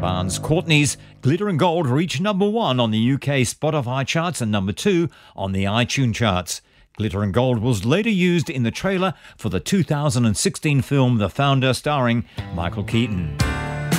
Barnes Courtney's Glitter and Gold reached number 1 on the UK Spotify charts and number 2 on the iTunes charts. Glitter and Gold was later used in the trailer for the 2016 film The Founder, starring Michael Keaton.